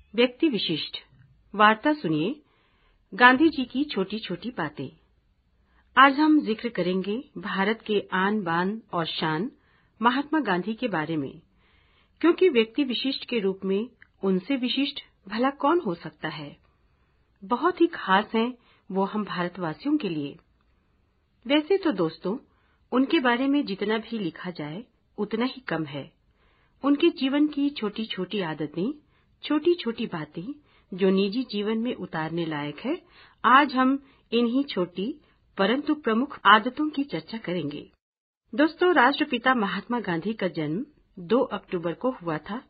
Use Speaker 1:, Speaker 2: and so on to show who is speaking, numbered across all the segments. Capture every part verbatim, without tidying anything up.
Speaker 1: व्यक्ति विशिष्ट वार्ता सुनिए गांधी जी की छोटी छोटी बातें। आज हम जिक्र करेंगे भारत के आन बान और शान महात्मा गांधी के बारे में, क्योंकि व्यक्ति विशिष्ट के रूप में उनसे विशिष्ट भला कौन हो सकता है। बहुत ही खास हैं वो हम भारतवासियों के लिए। वैसे तो दोस्तों, उनके बारे में जितना भी लिखा जाए उतना ही कम है। उनके जीवन की छोटी छोटी आदतें, छोटी छोटी बातें जो निजी जीवन में उतारने लायक है, आज हम इन्हीं छोटी परंतु प्रमुख आदतों की चर्चा करेंगे। दोस्तों, राष्ट्रपिता महात्मा गांधी का जन्म दो अक्टूबर को हुआ था।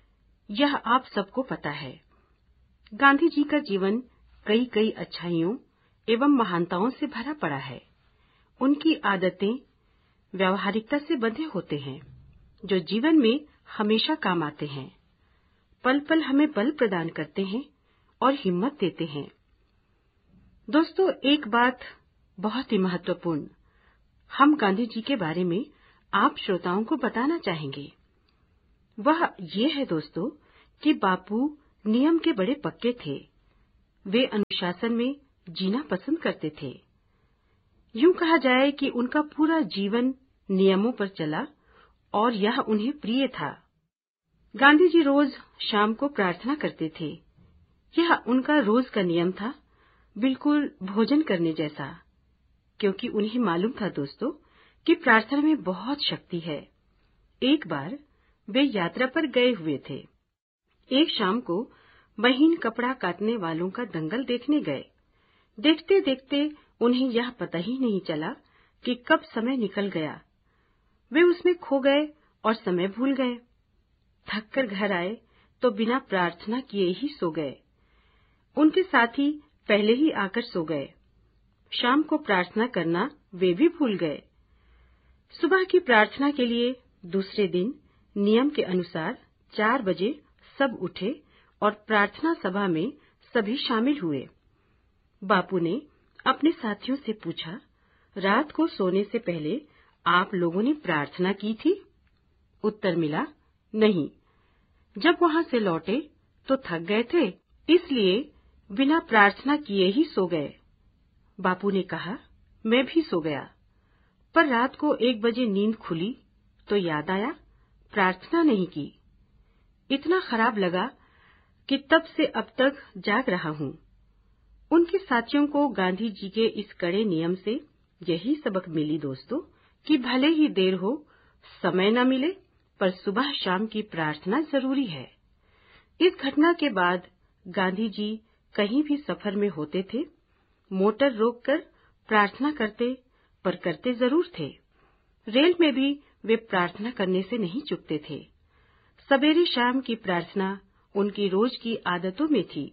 Speaker 1: यह आप सबको पता है। गांधी जी का जीवन कई कई अच्छाइयों एवं महानताओं से भरा पड़ा है। उनकी आदतें व्यावहारिकता से बंधे होते हैं, जो जीवन में हमेशा काम आते हैं। पल पल हमें बल प्रदान करते हैं और हिम्मत देते हैं। दोस्तों, एक बात बहुत ही महत्वपूर्ण हम गांधी जी के बारे में आप श्रोताओं को बताना चाहेंगे। वह ये है दोस्तों कि बापू नियम के बड़े पक्के थे। वे अनुशासन में जीना पसंद करते थे। यूं कहा जाए कि उनका पूरा जीवन नियमों पर चला और यह उन्हें प्रिय था। गांधी जी रोज शाम को प्रार्थना करते थे। यह उनका रोज का नियम था, बिल्कुल भोजन करने जैसा, क्योंकि उन्हें मालूम था दोस्तों कि प्रार्थना में बहुत शक्ति है। एक बार वे यात्रा पर गए हुए थे। एक शाम को महीन कपड़ा काटने वालों का दंगल देखने गए। देखते देखते उन्हें यह पता ही नहीं चला कि कब समय निकल गया। वे उसमें खो गए और समय भूल गए। थक कर घर आए तो बिना प्रार्थना किए ही सो गए। उनके साथी पहले ही आकर सो गए। शाम को प्रार्थना करना वे भी भूल गए। सुबह की प्रार्थना के लिए दूसरे दिन नियम के अनुसार चार बजे सब उठे और प्रार्थना सभा में सभी शामिल हुए। बापू ने अपने साथियों से पूछा, रात को सोने से पहले आप लोगों ने प्रार्थना की थी? उत्तर मिला, नहीं। जब वहां से लौटे तो थक गए थे, इसलिए बिना प्रार्थना किए ही सो गए। बापू ने कहा, मैं भी सो गया, पर रात को एक बजे नींद खुली तो याद आया प्रार्थना नहीं की। इतना खराब लगा कि तब से अब तक जाग रहा हूँ। उनके साथियों को गांधी जी के इस कड़े नियम से यही सबक मिली दोस्तों कि भले ही देर हो, समय न मिले, पर सुबह शाम की प्रार्थना जरूरी है। इस घटना के बाद गांधी जी कहीं भी सफर में होते थे, मोटर रोककर प्रार्थना करते, पर करते जरूर थे। रेल में भी वे प्रार्थना करने से नहीं चूकते थे। सवेरे शाम की प्रार्थना उनकी रोज की आदतों में थी।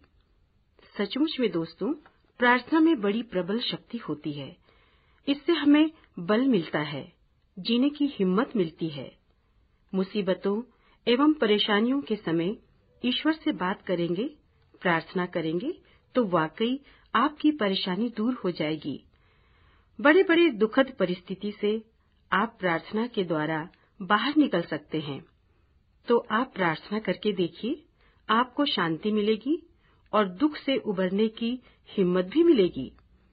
Speaker 1: सचमुच में दोस्तों, प्रार्थना में बड़ी प्रबल शक्ति होती है। इससे हमें बल मिलता है, जीने की हिम्मत मिलती है। मुसीबतों एवं परेशानियों के समय ईश्वर से बात करेंगे, प्रार्थना करेंगे तो वाकई आपकी परेशानी दूर हो जाएगी। बड़े बड़े दुखद परिस्थिति से आप प्रार्थना के द्वारा बाहर निकल सकते हैं। तो आप प्रार्थना करके देखिए, आपको शांति मिलेगी और दुख से उबरने की हिम्मत भी मिलेगी।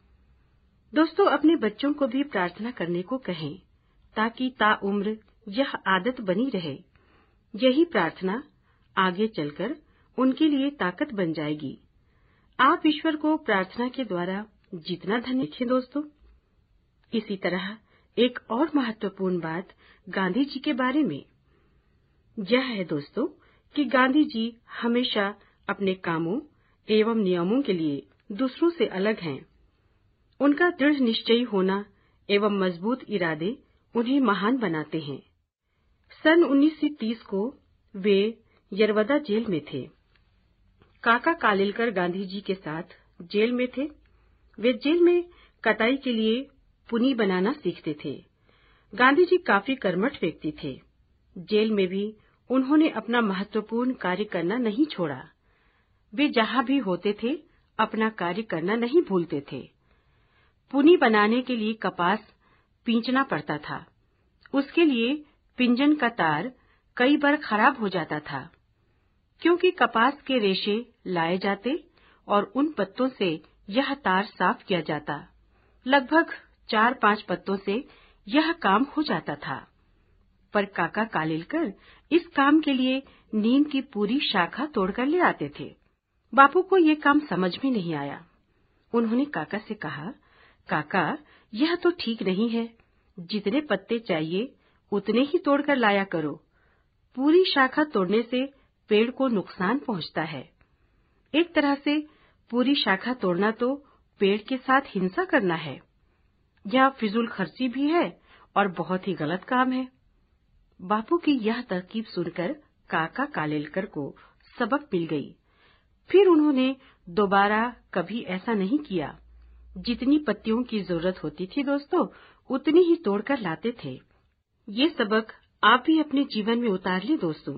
Speaker 1: दोस्तों, अपने बच्चों को भी प्रार्थना करने को कहें, ताकि ताउम्र यह आदत बनी रहे। यही प्रार्थना आगे चलकर उनके लिए ताकत बन जाएगी। आप ईश्वर को प्रार्थना के द्वारा जितना धन्य लिखें दोस्तों। इसी तरह एक और महत्वपूर्ण बात गांधी जी के बारे में यह है दोस्तों कि गांधी जी हमेशा अपने कामों एवं नियमों के लिए दूसरों से अलग हैं। उनका दृढ़ निश्चयी होना एवं मजबूत इरादे उन्हें महान बनाते हैं। सन उन्नीस सौ तीस को वे यरवदा जेल में थे। काका कालेलकर गांधी जी के साथ जेल में थे। वे जेल में कताई के लिए पुनी बनाना सीखते थे। गांधी जी काफी कर्मठ व्यक्ति थे। जेल में भी उन्होंने अपना महत्वपूर्ण कार्य करना नहीं छोड़ा। वे जहां भी होते थे अपना कार्य करना नहीं भूलते थे। पुनी बनाने के लिए कपास पींचना पड़ता था। उसके लिए पिंजन का तार कई बार खराब हो जाता था। क्योंकि कपास के रेशे लाए जाते और उन पत्तों से यह तार साफ किया जाता। लगभग चार पांच पत्तों से यह काम हो जाता था। पर काका कालेलकर इस काम के लिए नीम की पूरी शाखा तोड़कर ले आते थे। बापू को ये काम समझ में नहीं आया। उन्होंने काका से कहा, काका, यह तो ठीक नहीं है। जितने पत्ते चाहिए उतने ही तोड़कर लाया करो। पूरी शाखा तोड़ने से पेड़ को नुकसान पहुंचता है। एक तरह से पूरी शाखा तोड़ना तो पेड़ के साथ हिंसा करना है। यह फिजूल खर्ची भी है और बहुत ही गलत काम है। बापू की यह तरकीब सुनकर काका कालेलकर को सबक मिल गई। फिर उन्होंने दोबारा कभी ऐसा नहीं किया। जितनी पत्तियों की जरूरत होती थी दोस्तों, उतनी ही तोड़कर लाते थे। ये सबक आप भी अपने जीवन में उतार लें दोस्तों।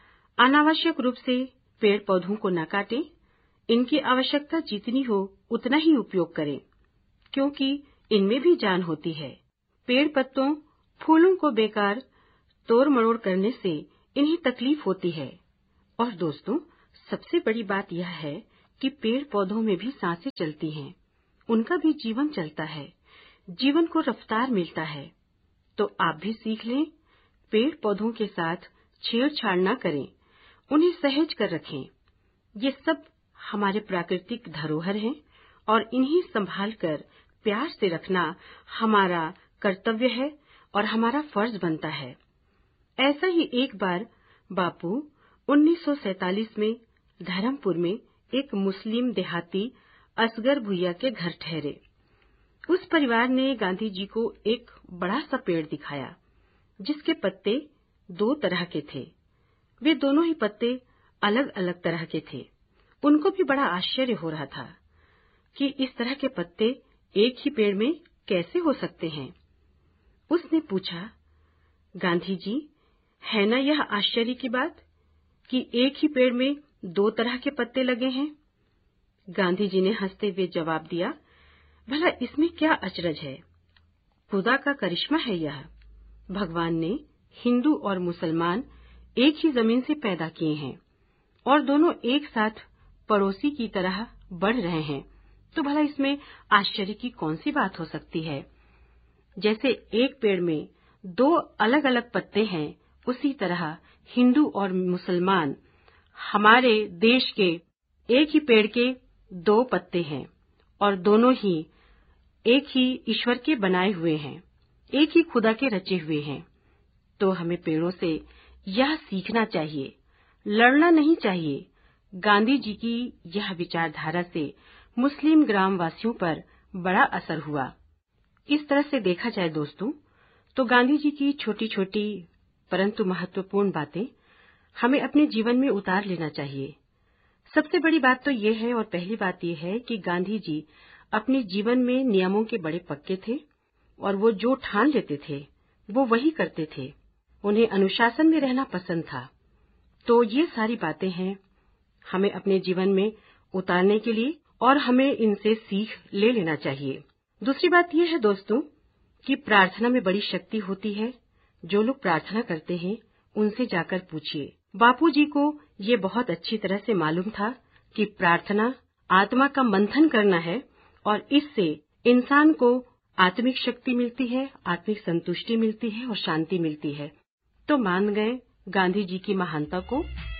Speaker 1: अनावश्यक रूप से पेड़ पौधों को न काटें। इनकी आवश्यकता जितनी हो उतना ही उपयोग करें, क्योंकि इनमें भी जान होती है। पेड़ पत्तों, फूलों को बेकार तोड़ मरोड़ करने से इन्हें तकलीफ होती है। और दोस्तों, सबसे बड़ी बात यह है कि पेड़ पौधों में भी सांसें चलती हैं। उनका भी जीवन चलता है, जीवन को रफ्तार मिलता है। तो आप भी सीख लें, पेड़ पौधों के साथ छेड़छाड़ न करें, उन्हें सहेज कर रखें। ये सब हमारे प्राकृतिक धरोहर हैं और इन्हें संभाल कर प्यार से रखना हमारा कर्तव्य है और हमारा फर्ज बनता है। ऐसा ही एक बार बापू उन्नीस सौ सैंतालीस में धर्मपुर में एक मुस्लिम देहाती असगर भुइया के घर ठहरे। उस परिवार ने गांधी जी को एक बड़ा सा पेड़ दिखाया, जिसके पत्ते दो तरह के थे। वे दोनों ही पत्ते अलग अलग तरह के थे। उनको भी बड़ा आश्चर्य हो रहा था कि इस तरह के पत्ते एक ही पेड़ में कैसे हो सकते हैं। उसने पूछा, गांधी जी, है ना यह आश्चर्य की बात कि एक ही पेड़ में दो तरह के पत्ते लगे हैं? गांधी जी ने हंसते हुए जवाब दिया, भला इसमें क्या अचरज है? खुदा का करिश्मा है यह। भगवान ने हिंदू और मुसलमान एक ही जमीन से पैदा किए हैं और दोनों एक साथ पड़ोसी की तरह बढ़ रहे हैं, तो भला इसमें आश्चर्य की कौन सी बात हो सकती है? जैसे एक पेड़ में दो अलग अलग पत्ते हैं, उसी तरह हिंदू और मुसलमान हमारे देश के एक ही पेड़ के दो पत्ते हैं और दोनों ही एक ही ईश्वर के बनाए हुए हैं, एक ही खुदा के रचे हुए हैं। तो हमें पेड़ों से यह सीखना चाहिए, लड़ना नहीं चाहिए। गांधी जी की यह विचारधारा से मुस्लिम ग्रामवासियों पर बड़ा असर हुआ। इस तरह से देखा जाए दोस्तों, तो गांधी जी की छोटी छोटी परंतु महत्वपूर्ण बातें हमें अपने जीवन में उतार लेना चाहिए। सबसे बड़ी बात तो ये है और पहली बात ये है कि गांधी जी अपने जीवन में नियमों के बड़े पक्के थे और वो जो ठान लेते थे वो वही करते थे। उन्हें अनुशासन में रहना पसंद था। तो ये सारी बातें हैं हमें अपने जीवन में उतारने के लिए और हमें इनसे सीख ले लेना चाहिए। दूसरी बात यह है दोस्तों कि प्रार्थना में बड़ी शक्ति होती है। जो लोग प्रार्थना करते हैं उनसे जाकर पूछिए। बापू जी को ये बहुत अच्छी तरह से मालूम था कि प्रार्थना आत्मा का मंथन करना है और इससे इंसान को आत्मिक शक्ति मिलती है, आत्मिक संतुष्टि मिलती है और शांति मिलती है। तो मान गए गांधी जी की महानता को।